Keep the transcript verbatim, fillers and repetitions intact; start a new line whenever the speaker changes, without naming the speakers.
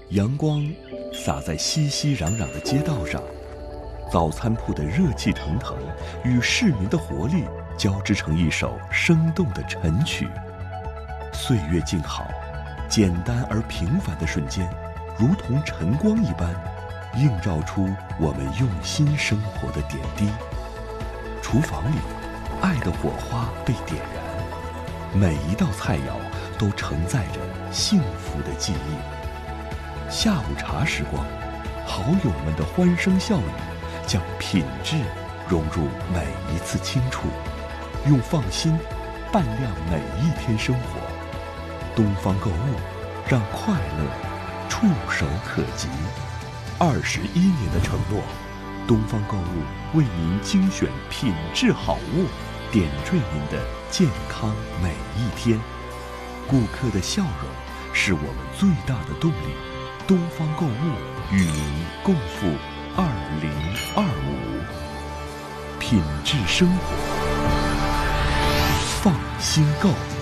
阳光洒在熙熙攘攘的街道上，早餐铺的热气腾腾与市民的活力交织成一首生动的晨曲。岁月静好，简单而平凡的瞬间，如同晨光一般，映照出我们用心生活的点滴。厨房里，爱的火花被点燃，每一道菜肴都承载着幸福的记忆。下午茶时光，好友们的欢声笑语，将品质融入每一次清楚，用放心伴亮每一天生活。东方购物，让快乐触手可及。二十一年的承诺，东方购物为您精选品质好物，点缀您的健康每一天。顾客的笑容是我们最大的动力。东方购物与您共赴二零二五，品质生活，放心购。